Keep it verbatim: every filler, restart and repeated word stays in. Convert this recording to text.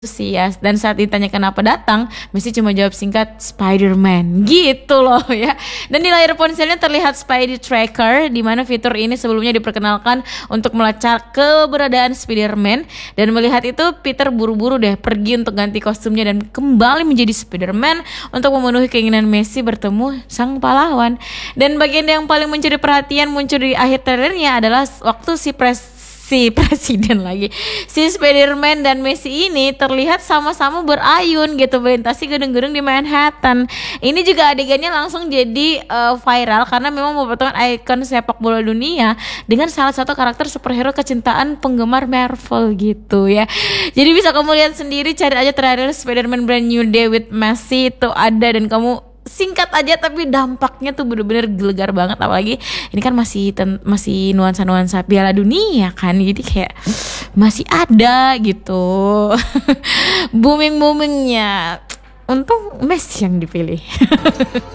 Antusias dan saat ditanya kenapa datang, Messi cuma jawab singkat Spider-Man gitu loh ya. Dan di layar ponselnya terlihat Spidey Tracker di mana fitur ini sebelumnya diperkenalkan untuk melacak keberadaan Spider-Man, dan melihat itu Peter buru-buru deh pergi untuk ganti kostumnya dan kembali menjadi Spider-Man untuk memenuhi keinginan Messi bertemu sang pahlawan. Dan bagian yang paling mencuri perhatian muncul di akhir trailernya adalah waktu si pres si presiden lagi si Spider-Man dan Messi ini terlihat sama-sama berayun gitu melintasi gedung-gedung di Manhattan. Ini juga adegannya langsung jadi uh, viral karena memang merupakan ikon sepak bola dunia dengan salah satu karakter superhero kecintaan penggemar Marvel gitu ya. Jadi bisa kamu lihat sendiri, cari aja trailer Spider-Man Brand New Day with Messi itu ada, dan kamu singkat aja tapi dampaknya tuh bener-bener gelegar banget, apalagi ini kan masih ten- masih nuansa-nuansa Piala Dunia kan, jadi kayak masih ada gitu booming-boomingnya. Untung Messi yang dipilih.